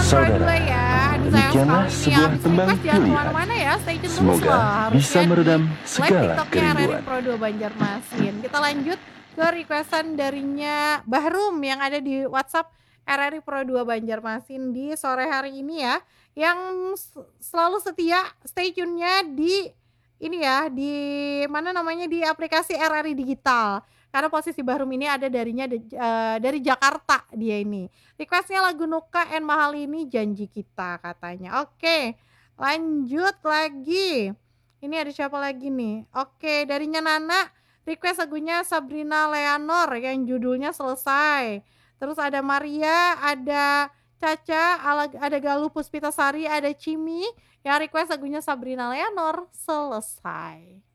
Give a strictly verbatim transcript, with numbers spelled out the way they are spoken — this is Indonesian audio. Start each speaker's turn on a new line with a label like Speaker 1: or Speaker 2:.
Speaker 1: Pro dua
Speaker 2: Saudara,
Speaker 1: ya. Aduh sayang
Speaker 2: demikianlah
Speaker 1: sekali nih
Speaker 2: sebuah
Speaker 1: habis
Speaker 2: tembang
Speaker 1: request jangan
Speaker 2: pilihan.
Speaker 1: kemana-mana ya, stay tune terus
Speaker 2: Semoga
Speaker 1: loh
Speaker 2: bisa
Speaker 1: harusnya di
Speaker 2: meredam
Speaker 1: live
Speaker 2: segala
Speaker 1: TikTok-nya R R I
Speaker 2: kerinduan.
Speaker 1: Pro dua Banjarmasin. Kita lanjut ke request-an darinya Bahrum yang ada di WhatsApp R R I Pro dua Banjarmasin di sore hari ini ya, yang s selalu setia stay tune-nya di ini ya, di mana namanya, di aplikasi R R I Digital. Karena posisi Bahrum ini ada darinya dej eee, dari Jakarta dia ini. Request-nya lagu Nuka and Mahalini Janji Kita katanya. Oke, lanjut lagi. Ini ada siapa lagi nih? Oke, darinya Nana request lagunya Sabrina Leanor yang judulnya Selesai. Terus ada Maria, ada Caca, alag ada Galuh Puspitasari, ada Cimi yang request lagunya Sabrina Leanor Selesai.